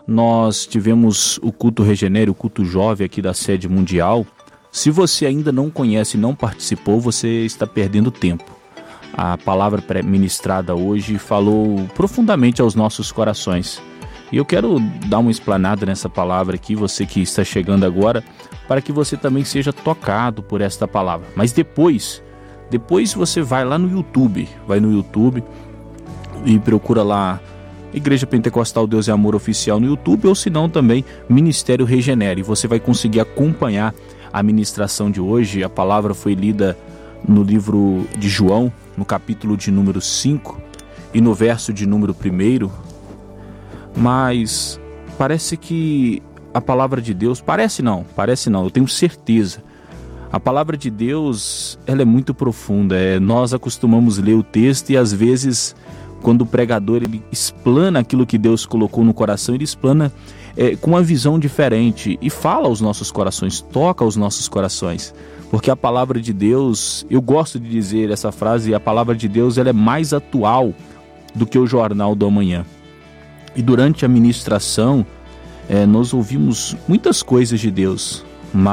nós tivemos o culto Regenere, o culto jovem aqui da sede mundial. Se você ainda não conhece e não participou, você está perdendo tempo. A palavra ministrada hoje falou profundamente aos nossos corações. E eu quero dar uma explanada nessa palavra aqui, você que está chegando agora, para que você também seja tocado por esta palavra. Mas depois você vai lá no YouTube, e procura lá Igreja Pentecostal Deus é Amor Oficial no YouTube, ou se não também Ministério Regenere. E você vai conseguir acompanhar a ministração de hoje. A palavra foi lida no livro de João, no capítulo de número 5 e no verso de número 1. Mas parece que a palavra de Deus, parece não, eu tenho certeza. A palavra de Deus, ela é muito profunda. Nós acostumamos ler o texto e às vezes, quando o pregador ele explana aquilo que Deus colocou no coração, ele explana com uma visão diferente e fala aos nossos corações, toca aos nossos corações. Porque a palavra de Deus, eu gosto de dizer essa frase, a palavra de Deus ela é mais atual do que o jornal do amanhã. E durante a ministração, nós ouvimos muitas coisas de Deus,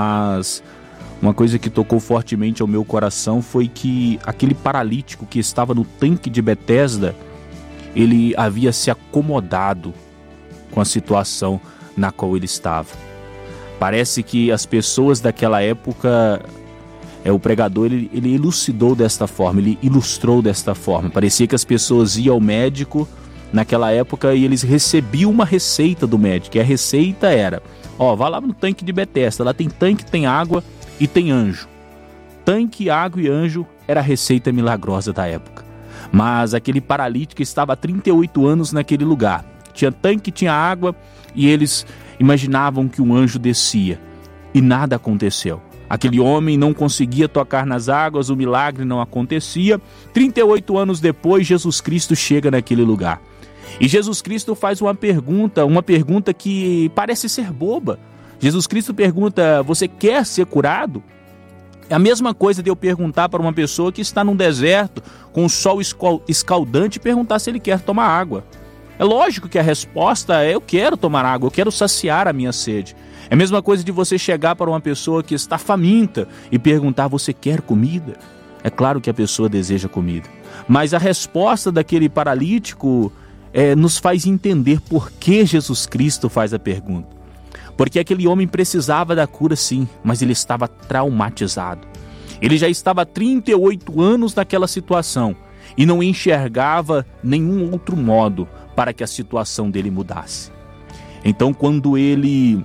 mas uma coisa que tocou fortemente ao meu coração foi que aquele paralítico que estava no tanque de Betesda, ele havia se acomodado com a situação na qual ele estava. Parece que as pessoas daquela época, o pregador ele elucidou desta forma, ele ilustrou desta forma. Parecia que as pessoas iam ao médico naquela época e eles recebiam uma receita do médico. E a receita era, vá lá no tanque de Betesda, lá tem tanque, tem água e tem anjo. Tanque, água e anjo era a receita milagrosa da época. Mas aquele paralítico estava há 38 anos naquele lugar. Tinha tanque, tinha água e eles imaginavam que um anjo descia. E nada aconteceu. Aquele homem não conseguia tocar nas águas, o milagre não acontecia. 38 anos depois, Jesus Cristo chega naquele lugar. E Jesus Cristo faz uma pergunta que parece ser boba. Jesus Cristo pergunta, você quer ser curado? É a mesma coisa de eu perguntar para uma pessoa que está num deserto, com o sol escaldante, e perguntar se ele quer tomar água. É lógico que a resposta é, eu quero tomar água, eu quero saciar a minha sede. É a mesma coisa de você chegar para uma pessoa que está faminta e perguntar, você quer comida? É claro que a pessoa deseja comida. Mas a resposta daquele paralítico nos faz entender por que Jesus Cristo faz a pergunta. Porque aquele homem precisava da cura sim, mas ele estava traumatizado. Ele já estava há 38 anos naquela situação e não enxergava nenhum outro modo para que a situação dele mudasse. Então quando ele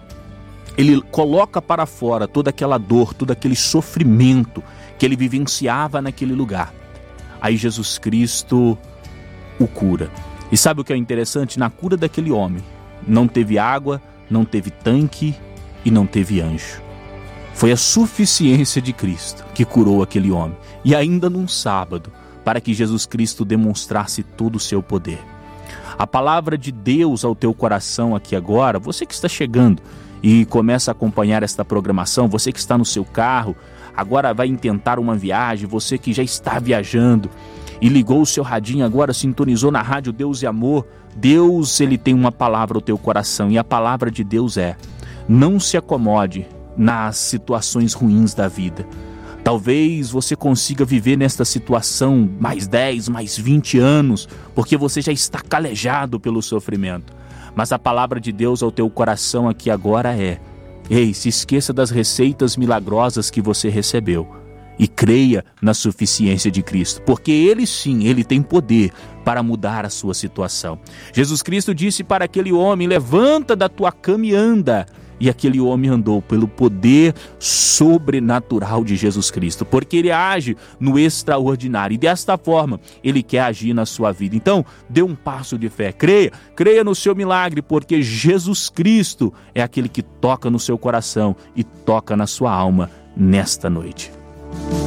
coloca para fora toda aquela dor, todo aquele sofrimento que ele vivenciava naquele lugar, aí Jesus Cristo o cura. E sabe o que é interessante? Na cura daquele homem, não teve água, não teve tanque e não teve anjo. Foi a suficiência de Cristo que curou aquele homem. E ainda num sábado, para que Jesus Cristo demonstrasse todo o seu poder. A palavra de Deus ao teu coração aqui agora, você que está chegando e começa a acompanhar esta programação, você que está no seu carro, agora vai intentar uma viagem, você que já está viajando e ligou o seu radinho agora, sintonizou na rádio Deus e Amor. Deus, ele tem uma palavra ao teu coração e a palavra de Deus é: não se acomode nas situações ruins da vida. Talvez você consiga viver nesta situação mais 10, mais 20 anos, porque você já está calejado pelo sofrimento. Mas a palavra de Deus ao teu coração aqui agora é: ei, se esqueça das receitas milagrosas que você recebeu e creia na suficiência de Cristo, porque Ele sim, Ele tem poder para mudar a sua situação. Jesus Cristo disse para aquele homem: levanta da tua cama e anda. E aquele homem andou pelo poder sobrenatural de Jesus Cristo, porque Ele age no extraordinário e desta forma Ele quer agir na sua vida. Então, dê um passo de fé, creia no seu milagre, porque Jesus Cristo é aquele que toca no seu coração e toca na sua alma nesta noite.